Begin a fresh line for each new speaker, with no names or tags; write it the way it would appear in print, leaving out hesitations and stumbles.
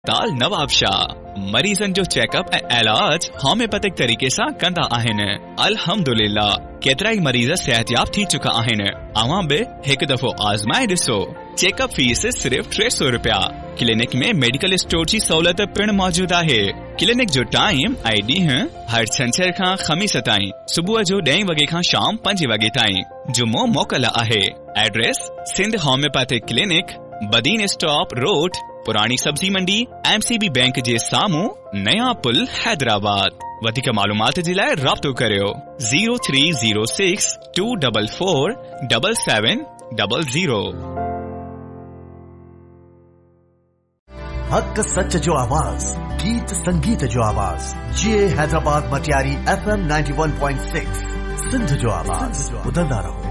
ताल नवाब शाह मरीजन जो चेकअप ऐं इलाज होम्योपैथिक तरीके सां कंदा आहिनि। अल्हम्दुलिल्लाह केतिरा ई मरीज सेहतयाब थी चुका आहिनि। अवां बि हिकु दफ़ो आज़माए ॾिसो। चेकअप फीस सिर्फ़ 300 रुपया। क्लिनिक में मेडिकल स्टोर जी सहूलियत पिण मौजूद आहे। क्लिनिक जो टाइम ऐं ॾींहुं हर छंछर खां ख़मीस ताईं सुबुह जो 10 वॻे खां शाम 5 वॻे ताईं। जुमो मोकल आहे। Address Sindh homeopathic clinic, Badin stop road, पुरानी सब्जी मंडी, MCB बैंक जे साम्हूं, नया पुल, हैदराबाद। वधीक मालूमात जे लाइ राब्तो करियो 0306 244 7700।
हक सच जो आवाज, गीत संगीत जो आवाज, ये हैदराबाद मटियारी FM 91.6 सिंध जो आवाज। ॿुधंदा रहो।